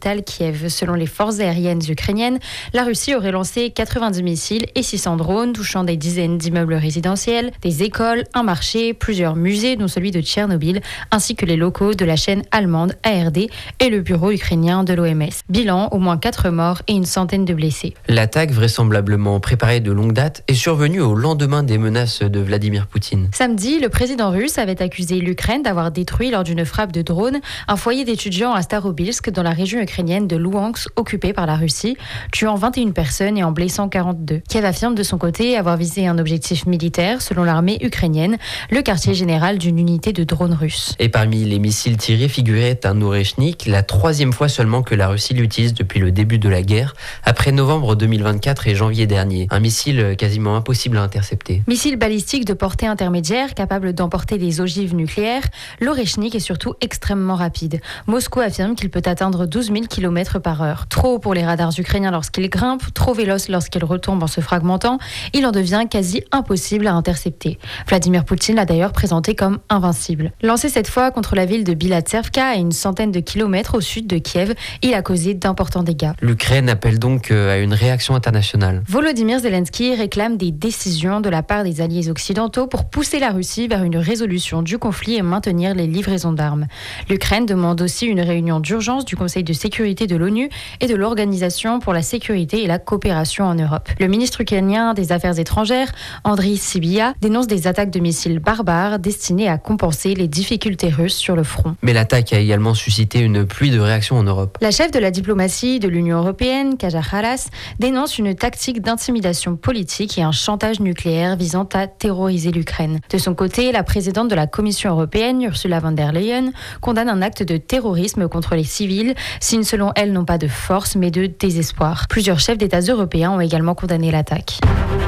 capitale Kiev. Selon les forces aériennes ukrainiennes, la Russie aurait lancé 90 missiles et 600 drones touchant des dizaines d'immeubles résidentiels, des écoles, un marché, plusieurs musées dont celui de Tchernobyl, ainsi que les locaux de la chaîne allemande ARD et le bureau ukrainien de l'OMS. Bilan, au moins 4 morts et une centaine de blessés. L'attaque, vraisemblablement préparée de longue date, est survenue au lendemain des menaces de Vladimir Poutine. Samedi, le président russe avait accusé l'Ukraine d'avoir détruit lors d'une frappe de drone un foyer d'étudiants à Starobilsk dans la région ukrainienne de Louhansk occupée par la Russie, tuant 21 personnes et en blessant 42. Kiev affirme de son côté avoir visé un objectif militaire selon l'armée ukrainienne, le quartier général d'une unité de drones russes. Et parmi les missiles tirés figurait un Oreshnik, la 3e fois seulement que la Russie l'utilise depuis le début de la guerre, après novembre 2024 et janvier dernier. Un missile quasiment impossible à intercepter. Missile balistique de portée intermédiaire, capable d'emporter des ogives nucléaires, l'Oreshnik est surtout extrêmement rapide. Moscou affirme qu'il peut atteindre 12 000 km/h. Trop haut pour les radars ukrainiens lorsqu'il grimpe, trop véloce lorsqu'il retombe en se fragmentant, il en devient quasi impossible à intercepter. Vladimir Poutine l'a d'ailleurs présenté comme invincible. Lancé cette fois contre la ville de Bilatservka, à une centaine de kilomètres au sud de Kiev, il a causé d'importants dégâts. L'Ukraine appelle donc à une réaction internationale. Volodymyr Zelensky réclame des décisions de la part des alliés occidentaux pour pousser la Russie vers une résolution du conflit et maintenir les livraisons d'armes. L'Ukraine demande aussi une réunion d'urgence du Conseil de sécurité de l'ONU et de l'Organisation pour la sécurité et la coopération en Europe. Le ministre ukrainien des Affaires étrangères, Andriy Sybiha, dénonce des attaques de missiles barbares destinées à compenser les difficultés russes sur le front. Mais l'attaque a également suscité une pluie de réactions en Europe. La chef de la diplomatie de l'Union européenne, Kaja Kallas, dénonce une tactique d'intimidation politique et un chantage nucléaire visant à terroriser l'Ukraine. De son côté, la présidente de la Commission européenne, Ursula von der Leyen, condamne un acte de terrorisme contre les civils, signe selon elle non pas de force mais de désespoir. Plusieurs chefs d'État européens ont également condamné l'attaque.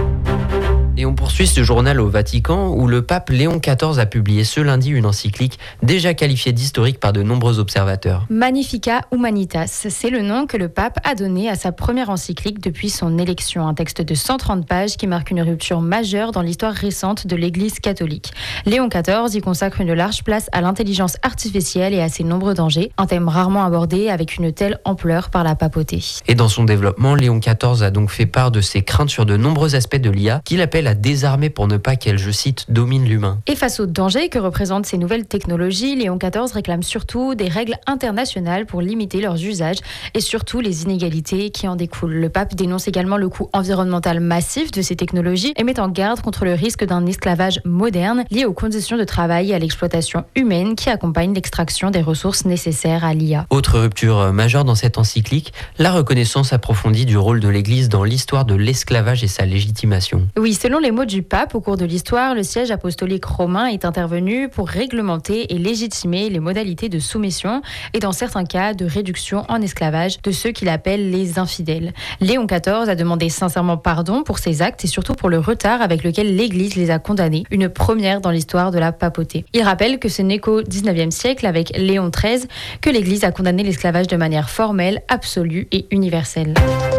Et on poursuit ce journal au Vatican où le pape Léon XIV a publié ce lundi une encyclique déjà qualifiée d'historique par de nombreux observateurs. Magnificat Humanitas, c'est le nom que le pape a donné à sa première encyclique depuis son élection. Un texte de 130 pages qui marque une rupture majeure dans l'histoire récente de l'Église catholique. Léon XIV y consacre une large place à l'intelligence artificielle et à ses nombreux dangers, un thème rarement abordé avec une telle ampleur par la papauté. Et dans son développement, Léon XIV a donc fait part de ses craintes sur de nombreux aspects de l'IA qu'il appelle à désarmer pour ne pas qu'elle, je cite, domine l'humain. Et face aux dangers que représentent ces nouvelles technologies, Léon XIV réclame surtout des règles internationales pour limiter leurs usages et surtout les inégalités qui en découlent. Le pape dénonce également le coût environnemental massif de ces technologies et met en garde contre le risque d'un esclavage moderne lié aux conditions de travail et à l'exploitation humaine qui accompagnent l'extraction des ressources nécessaires à l'IA. Autre rupture majeure dans cette encyclique, la reconnaissance approfondie du rôle de l'Église dans l'histoire de l'esclavage et sa légitimation. Oui, selon les mots du pape, au cours de l'histoire, le siège apostolique romain est intervenu pour réglementer et légitimer les modalités de soumission et dans certains cas de réduction en esclavage de ceux qu'il appelle les infidèles. Léon XIV a demandé sincèrement pardon pour ces actes et surtout pour le retard avec lequel l'Église les a condamnés, une première dans l'histoire de la papauté. Il rappelle que ce n'est qu'au XIXe siècle, avec Léon XIII, que l'Église a condamné l'esclavage de manière formelle, absolue et universelle.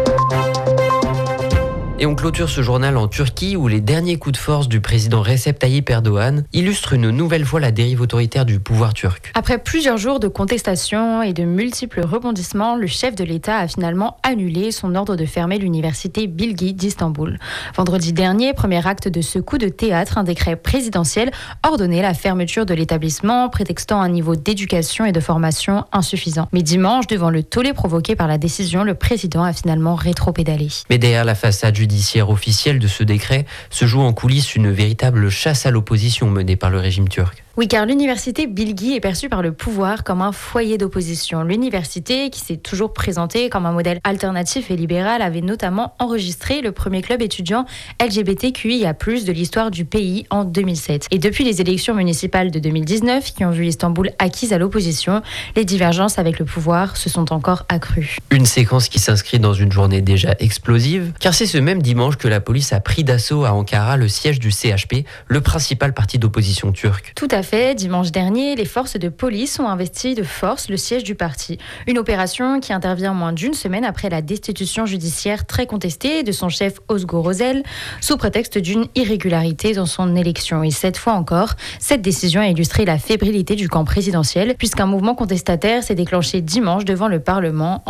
Et on clôture ce journal en Turquie où les derniers coups de force du président Recep Tayyip Erdogan illustrent une nouvelle fois la dérive autoritaire du pouvoir turc. Après plusieurs jours de contestation et de multiples rebondissements, le chef de l'État a finalement annulé son ordre de fermer l'université Bilgi d'Istanbul. Vendredi dernier, premier acte de ce coup de théâtre, un décret présidentiel ordonnait la fermeture de l'établissement, prétextant un niveau d'éducation et de formation insuffisant. Mais dimanche, devant le tollé provoqué par la décision, le président a finalement rétropédalé. Mais derrière la façade judiciaire officielle de ce décret se joue en coulisses une véritable chasse à l'opposition menée par le régime turc. Oui, car l'université Bilgi est perçue par le pouvoir comme un foyer d'opposition. L'université, qui s'est toujours présentée comme un modèle alternatif et libéral, avait notamment enregistré le premier club étudiant LGBTQIA+, de l'histoire du pays en 2007. Et depuis les élections municipales de 2019, qui ont vu Istanbul acquise à l'opposition, les divergences avec le pouvoir se sont encore accrues. Une séquence qui s'inscrit dans une journée déjà explosive, car c'est ce même dimanche que la police a pris d'assaut à Ankara le siège du CHP, le principal parti d'opposition turc. Tout à fait. Dimanche dernier, les forces de police ont investi de force le siège du parti. Une opération qui intervient moins d'une semaine après la destitution judiciaire très contestée de son chef Özgür Özel, sous prétexte d'une irrégularité dans son élection. Et cette fois encore, cette décision a illustré la fébrilité du camp présidentiel, puisqu'un mouvement contestataire s'est déclenché dimanche devant le Parlement